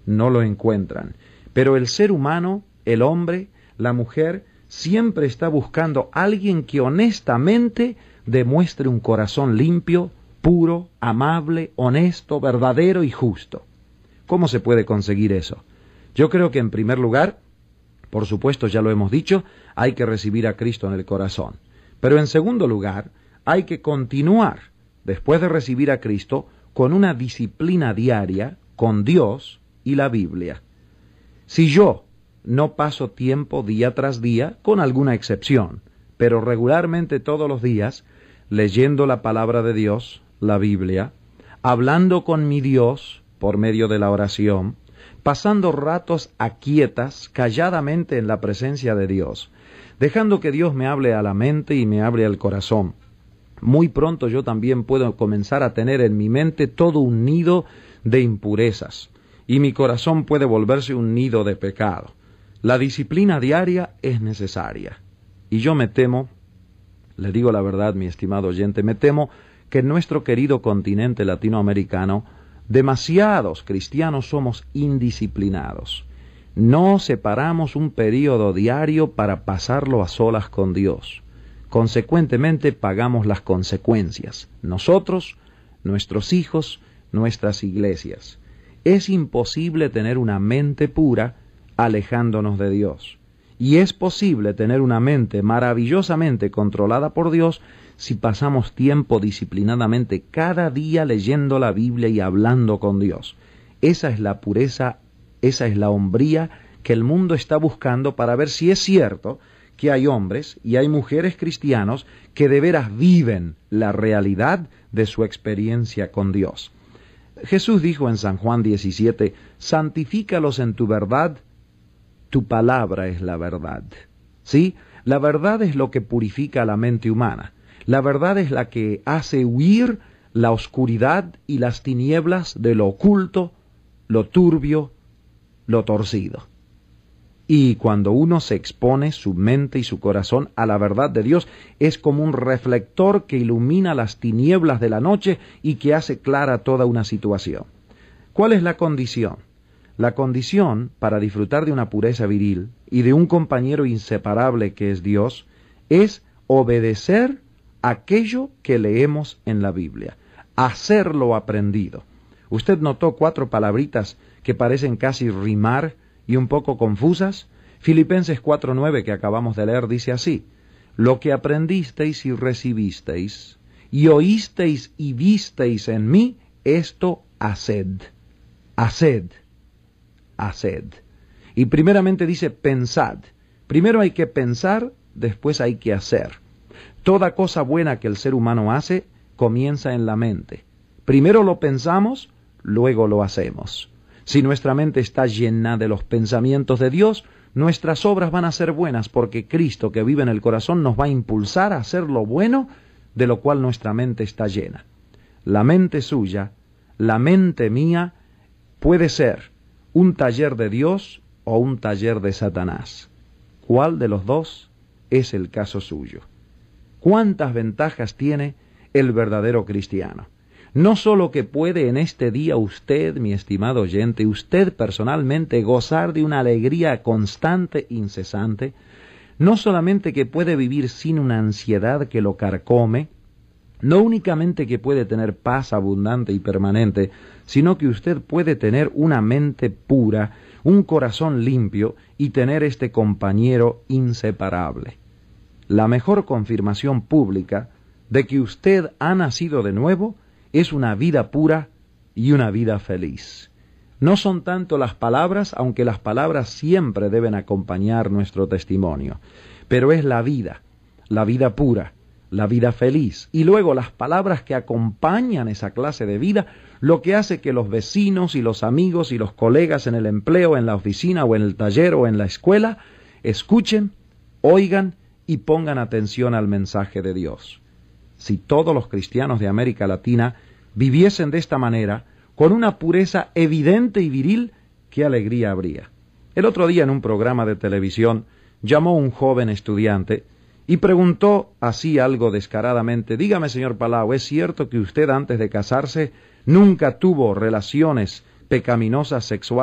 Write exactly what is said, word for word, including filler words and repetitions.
no lo encuentran. Pero el ser humano, el hombre, la mujer, siempre está buscando a alguien que honestamente demuestre un corazón limpio, puro, amable, honesto, verdadero y justo. ¿Cómo se puede conseguir eso? Yo creo que en primer lugar, por supuesto ya lo hemos dicho, hay que recibir a Cristo en el corazón. Pero en segundo lugar, hay que continuar, después de recibir a Cristo, con una disciplina diaria con Dios y la Biblia. Si yo no paso tiempo día tras día, con alguna excepción, pero regularmente todos los días, leyendo la palabra de Dios, la Biblia, hablando con mi Dios por medio de la oración, pasando ratos aquietas, calladamente en la presencia de Dios, dejando que Dios me hable a la mente y me hable al corazón. Muy pronto yo también puedo comenzar a tener en mi mente todo un nido de impurezas, y mi corazón puede volverse un nido de pecado. La disciplina diaria es necesaria. Y yo me temo, le digo la verdad, mi estimado oyente, me temo que en nuestro querido continente latinoamericano, demasiados cristianos somos indisciplinados. No separamos un período diario para pasarlo a solas con Dios. Consecuentemente pagamos las consecuencias. Nosotros, nuestros hijos, nuestras iglesias. Es imposible tener una mente pura alejándonos de Dios. Y es posible tener una mente maravillosamente controlada por Dios si pasamos tiempo disciplinadamente cada día leyendo la Biblia y hablando con Dios. Esa es la pureza, esa es la hombría que el mundo está buscando para ver si es cierto que hay hombres y hay mujeres cristianos que de veras viven la realidad de su experiencia con Dios. Jesús dijo en San Juan diecisiete, santifícalos en tu verdad, tu palabra es la verdad. ¿Sí? La verdad es lo que purifica la mente humana. La verdad es la que hace huir la oscuridad y las tinieblas de lo oculto, lo turbio, lo torcido. Y cuando uno se expone su mente y su corazón a la verdad de Dios, es como un reflector que ilumina las tinieblas de la noche y que hace clara toda una situación. ¿Cuál es la condición? La condición para disfrutar de una pureza viril y de un compañero inseparable que es Dios, es obedecer aquello que leemos en la Biblia, hacer lo aprendido. Usted notó cuatro palabritas que parecen casi rimar y un poco confusas. Filipenses cuatro nueve que acabamos de leer dice así, lo que aprendisteis y recibisteis, y oísteis y visteis en mí, esto haced, haced, haced. Y primeramente dice pensad. Primero hay que pensar, después hay que hacer. Toda cosa buena que el ser humano hace comienza en la mente. Primero lo pensamos, luego lo hacemos. Si nuestra mente está llena de los pensamientos de Dios, nuestras obras van a ser buenas porque Cristo que vive en el corazón nos va a impulsar a hacer lo bueno de lo cual nuestra mente está llena. La mente suya, la mente mía, puede ser un taller de Dios o un taller de Satanás. ¿Cuál de los dos es el caso suyo? ¿Cuántas ventajas tiene el verdadero cristiano? No solo que puede en este día usted, mi estimado oyente, usted personalmente gozar de una alegría constante, incesante, no solamente que puede vivir sin una ansiedad que lo carcome, no únicamente que puede tener paz abundante y permanente, sino que usted puede tener una mente pura, un corazón limpio y tener este compañero inseparable. La mejor confirmación pública de que usted ha nacido de nuevo es una vida pura y una vida feliz. No son tanto las palabras, aunque las palabras siempre deben acompañar nuestro testimonio, pero es la vida, la vida pura, la vida feliz, y luego las palabras que acompañan esa clase de vida, lo que hace que los vecinos y los amigos y los colegas en el empleo, en la oficina o en el taller o en la escuela, escuchen, oigan y pongan atención al mensaje de Dios. Si todos los cristianos de América Latina viviesen de esta manera, con una pureza evidente y viril, qué alegría habría. El otro día en un programa de televisión llamó un joven estudiante y preguntó así algo descaradamente, dígame señor Palau, ¿es cierto que usted antes de casarse nunca tuvo relaciones pecaminosas sexuales